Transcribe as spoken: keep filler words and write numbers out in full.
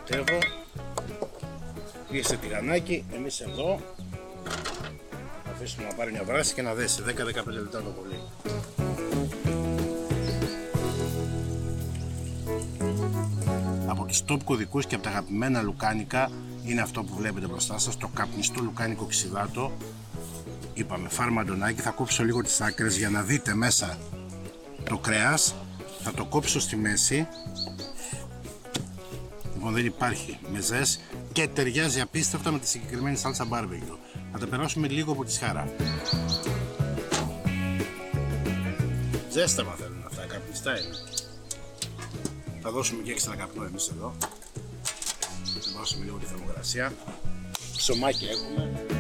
κατέβω. Πήγε τηγανάκι, εμείς εδώ. Θα αφήσουμε να πάρει μια βράση και να δέσει δέκα με δεκαπέντε λεπτά το πολύ. Από τους top κωδικούς και από τα αγαπημένα λουκάνικα είναι αυτό που βλέπετε μπροστά σας, το καπνιστό λουκάνικο ξιδάτο. Είπαμε φαρμαντονάκι, θα κόψω λίγο τις άκρες για να δείτε μέσα το κρέας. Θα το κόψω στη μέση. Λοιπόν, δεν υπάρχει μεζές και ταιριάζει απίστευτα με τη συγκεκριμένη σάλτσα μπάρμπεκιου. Θα τα περάσουμε λίγο από τη σχάρα. Ζέσταμα θέλουν αυτά, καπνιστά είναι. Θα δώσουμε και έξτρα καπνό εμείς εδώ. Θα δώσουμε λίγο τη θερμοκρασία. Ψωμάκι έχουμε.